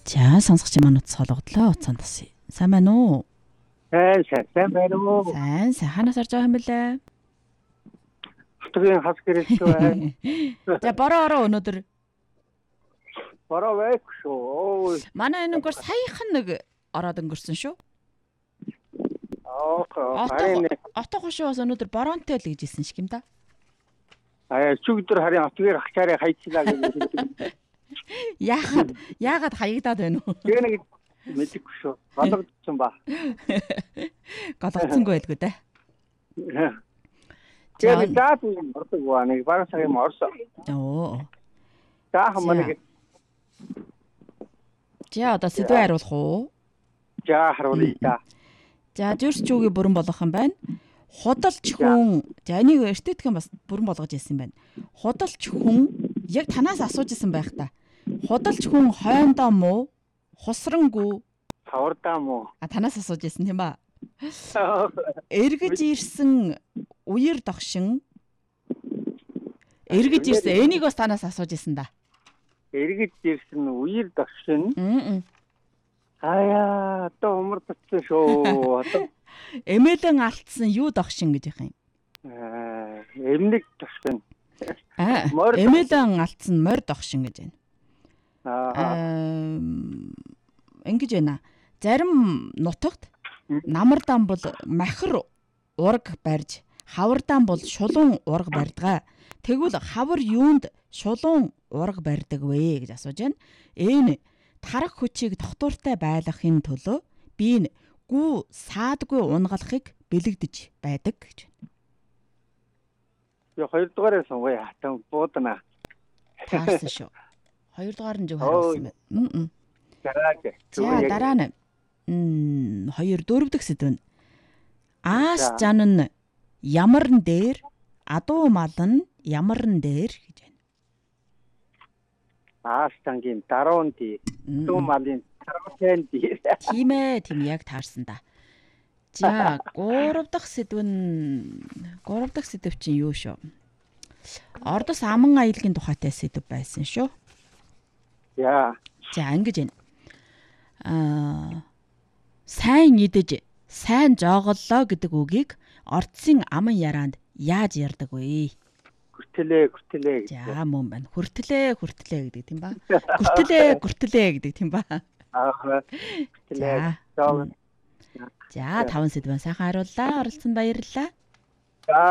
За сонсогч маань утас холгодлоо уцаан тасъя. Сайн байна уу? Сайн байна уу? Сайн ханаас орж байгаа юм бэлээ. Хотгийн хас гэрэлтэй байна. За бороо өнөөдөр. Бороо байх шүү. Манай энэгээр саяхан нэг ороод өнгөрсөн шүү. Отох шүү бас өнөөдөр боронтой л гэж хэлсэн шиг юм да. Чүгдэр харин отгээр хачаараа хайцлаа гэж. Яагаад хаягдаад байна уу? Тэгээ нэг мэдэхгүй шүү. Голгодсон ба. Голгодсонгүй байлгүй дээ. Тэгээ даад юм ордог ба нэг баг цаг юм орсон. Оо. За хамаа нэг. За одоо сэдвээ харуулах уу? За харуулъя та. За зүрсчүүгийн бүрэн болгох юм байна. Худалч хүн. За энийг эртэтгэн бас бүрэн болгож ирсэн юм байна. Худалч хүн яг танаас асууж исэн байх та. Худалч хүн хойндоо муу, хусрангүй, хавардаа муу. Танаас асууж исэн тийм ба. Эргэж ирсэн үер догшин. Эргэж ирсэн энийг бас танаас асууж исэн да. Эргэж ирсэн үер догшин. Одоо умар татсан шүү. Эмээлэн алдсан юу догшин гэж байх юм. Эмнэг догшин. Эмээлэн алдсан морь догшин гэж байна. Ингэж байна. Зарим нутагт намардан бол махир ураг барьж, хавардан бол шулуун ураг барьдгаа. Тэгвэл хавар юунд шулуун ураг барьдаг вэ гэж асууж байна. Энэ тарах хүчийг тогтвортой байлгахын төлөө би гүү саадгүй унгалахыг бэлэгдэж байдаг гэж байна. Я хоёрдугаараа сонгоё. Хатан буудана. Таарсан шүү. Хоёрдугаар нь зөв харуулсан байна. За дараа нь дөрөв дэх сэдв нь ааш жан нь ямарн дээр адуу мал нь ямарн дээр гэж байна. Ааш жангийн даруун дээр адуу малын даруун дээр. Тийм яг таарсан да. За гурав дахь сэдв чинь юу шүү? Ордос аман аялагын тухайтай сэдв байсан шүү. За ингэж байна. Сайн идэж, сайн жооголлоо гэдэг үгийг ордсын аман яраанд яаж ярьдаг вэ? Хүртэлээ. За мөн байна. Хүртэлээ гэдэг тийм ба. Хүртэлээ гэдэг тийм ба. Хүртэлээ. За 5 сэдвэн сайхан хариуллаа. Оролцсонд баярлалаа.